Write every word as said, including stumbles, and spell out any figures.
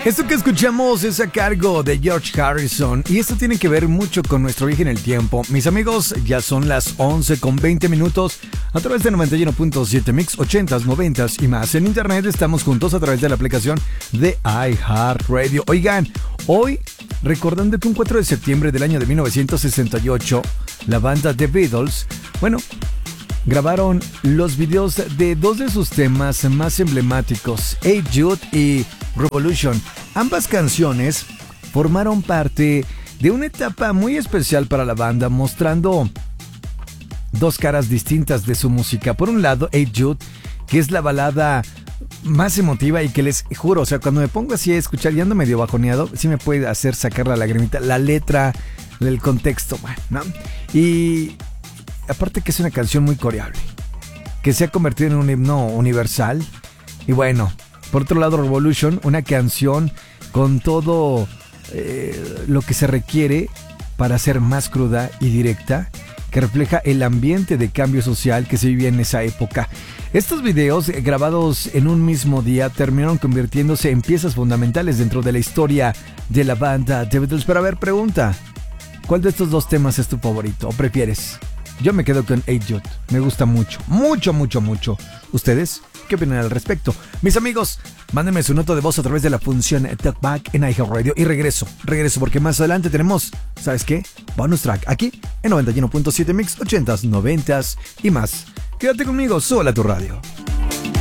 Esto que escuchamos es a cargo de George Harrison y esto tiene que ver mucho con nuestro viaje en el tiempo. Mis amigos, ya son las once con veinte minutos a través de noventa y uno punto siete Mix, ochentas, noventas y más. En internet estamos juntos a través de la aplicación de iHeartRadio. Oigan, hoy recordando que un cuatro de septiembre del año de mil novecientos sesenta y ocho, la banda The Beatles, bueno, grabaron los videos de dos de sus temas más emblemáticos, Hey Jude y Revolution. Ambas canciones formaron parte de una etapa muy especial para la banda, mostrando dos caras distintas de su música. Por un lado, Hey Jude, que es la balada más emotiva y que les juro, o sea, cuando me pongo así a escuchar y ando medio bajoneado, sí me puede hacer sacar la lagrimita, la letra, el contexto, ¿no? Y aparte que es una canción muy coreable, que se ha convertido en un himno universal. Y bueno, por otro lado, Revolution, una canción con todo eh, lo que se requiere para ser más cruda y directa, que refleja el ambiente de cambio social que se vivía en esa época. Estos videos, eh, grabados en un mismo día, terminaron convirtiéndose en piezas fundamentales dentro de la historia de la banda The Beatles. Pero a ver, pregunta, ¿cuál de estos dos temas es tu favorito o prefieres? Yo me quedo con Hey Jude. Me gusta mucho, mucho, mucho, mucho. ¿Ustedes qué opinan al respecto? Mis amigos, mándenme su nota de voz a través de la función Talkback en iHeartRadio. Y regreso, regreso porque más adelante tenemos, ¿sabes qué? Bonus track aquí en noventa y uno punto siete Mix, ochentas, noventas y más. Quédate conmigo, súbele a tu radio.